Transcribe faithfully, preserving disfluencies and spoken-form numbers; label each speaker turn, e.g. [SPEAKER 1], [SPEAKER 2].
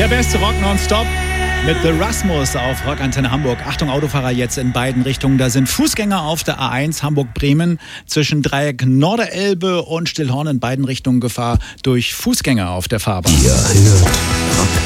[SPEAKER 1] Der beste Rock nonstop mit The Rasmus auf Rockantenne Hamburg. Achtung, Autofahrer jetzt in beiden Richtungen. Da sind Fußgänger auf der A eins Hamburg-Bremen zwischen Dreieck Norderelbe und Stillhorn in beiden Richtungen Gefahr durch Fußgänger auf der Fahrbahn.
[SPEAKER 2] Ihr hört Rock